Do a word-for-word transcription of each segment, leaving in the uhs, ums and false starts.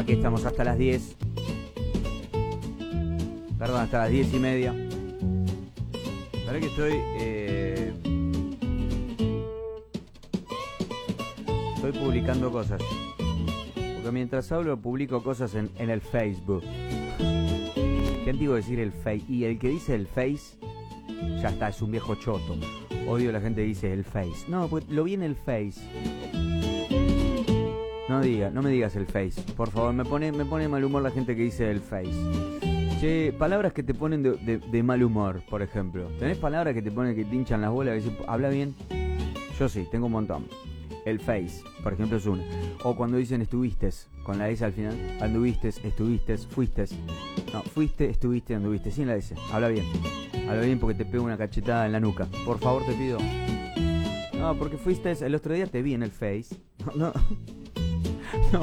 Aquí estamos hasta las diez. Perdón, hasta las diez y media. La verdad que estoy... Eh, estoy publicando cosas. Porque mientras hablo publico cosas en, en el Facebook. Qué antiguo decir el Face. Y el que dice el Face, ya está, es un viejo choto. Odio a la gente que dice el Face. No, pues lo vi en el Face. No diga, no me digas el Face, por favor, me pone, me pone mal humor la gente que dice el Face. Che, palabras que te ponen de, de, de mal humor, por ejemplo. ¿Tenés palabras que te ponen que te hinchan las bolas? Que decís, ¿habla bien? Yo sí, tengo un montón. El Face, por ejemplo, es uno. O cuando dicen estuviste, con la S al final. Anduviste, estuviste, fuiste. No, fuiste, estuviste, anduviste, sin la S. Habla bien. Habla bien porque te pego una cachetada en la nuca. Por favor, te pido. No, porque fuiste, el otro día te vi en el Face. No, no. No.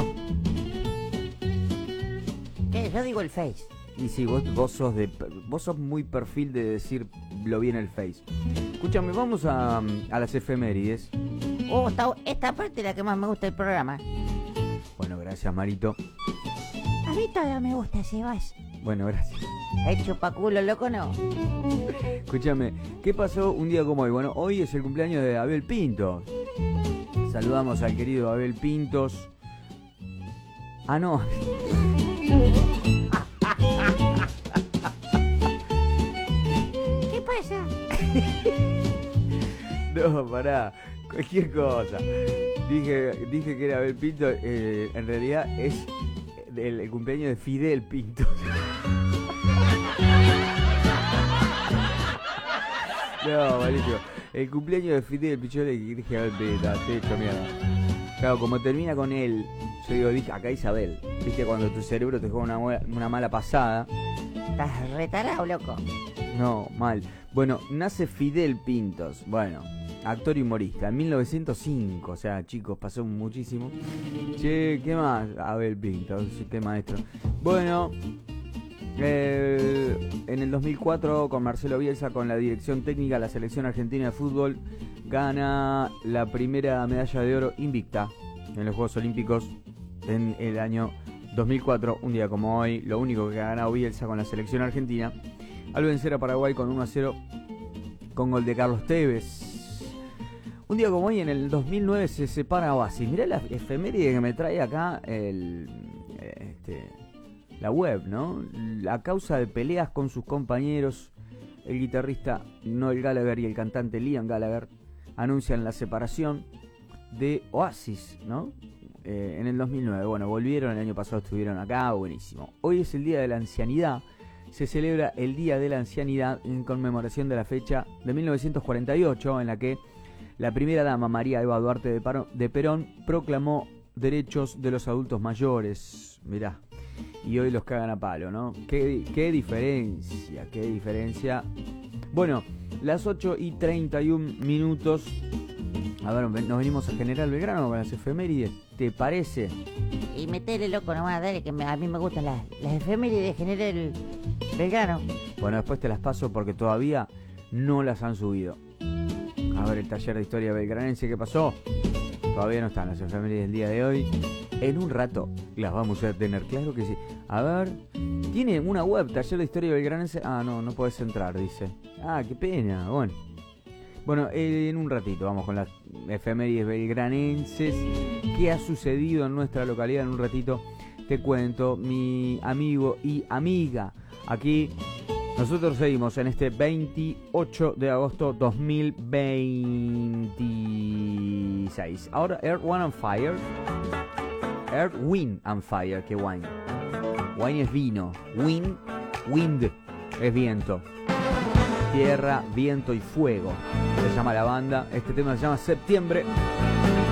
¿Qué? Yo digo el Face. Y sí, vos, vos sos de vos sos muy perfil de decir lo bien el Face. Escúchame, vamos a, a las efemérides. Oh, esta, esta parte es la que más me gusta del programa. Bueno, gracias, Marito. A mí todavía me gusta, Sebas. Bueno, gracias. El chupaculo, loco, no. Escúchame, ¿qué pasó un día como hoy? Bueno, hoy es el cumpleaños de Abel Pintos. Saludamos al querido Abel Pintos. Ah, no. ¿Qué pasa? No, pará. Cualquier cosa. Dije, dije que era Abel Pintos. Eh, en realidad es el, el cumpleaños de Fidel Pintos. No, malísimo. El cumpleaños de Fidel Pichole, que dije Abel Pintos. Te he hecho mierda. Claro, como termina con él, yo digo, dije, acá Isabel. Viste cuando tu cerebro te juega una, una mala pasada. Estás retarado, loco. No, mal. Bueno, nace Fidel Pintos. Bueno, actor y humorista. En mil novecientos cinco. O sea, chicos, pasó muchísimo. Che, ¿qué más? Abel Pintos, qué maestro. Bueno, eh, en el dos mil cuatro, con Marcelo Bielsa, con la dirección técnica de la selección argentina de fútbol, gana la primera medalla de oro invicta en los Juegos Olímpicos en el año dos mil cuatro, un día como hoy. Lo único que ha ganado Bielsa con la selección argentina, al vencer a Paraguay con uno a cero con gol de Carlos Tevez. Un día como hoy, en el dos mil nueve, se separa Oasis. Mirá la efeméride que me trae acá el, este, la web, ¿no? A causa de peleas con sus compañeros, el guitarrista Noel Gallagher y el cantante Liam Gallagher anuncian la separación de Oasis, ¿no? Eh, en el dos mil nueve. Bueno, volvieron, el año pasado estuvieron acá, buenísimo. Hoy es el Día de la Ancianidad. Se celebra el Día de la Ancianidad en conmemoración de la fecha de mil novecientos cuarenta y ocho, en la que la primera dama, María Eva Duarte de, Paro, de Perón, proclamó derechos de los adultos mayores. Mirá, y hoy los cagan a palo, ¿no? Qué, qué diferencia, qué diferencia. Bueno, las ocho y treinta y un minutos. A ver, nos venimos a General Belgrano con las efemérides. ¿Te parece? Y metele, loco, nomás, dale, que me, a mí me gustan las, las efemérides de General Belgrano. Bueno, después te las paso porque todavía no las han subido. A ver, el taller de historia belgranense, ¿qué pasó? Todavía no están las efemérides del día de hoy. En un rato las vamos a tener, claro que sí. A ver, tiene una web, taller de historia belgranense. Ah, no, no podés entrar, dice. Ah, qué pena, bueno. Bueno, eh, en un ratito vamos con las efemérides belgranenses. ¿Qué ha sucedido en nuestra localidad? En un ratito te cuento, mi amigo y amiga. Aquí nosotros seguimos en este veintiocho de agosto dos mil veintiséis. Ahora Earth, Wind and Fire. Earth, Wind and Fire, que wine. Wine es vino. Wind, wind es viento. Tierra, viento y fuego se llama la banda. Este tema se llama Septiembre.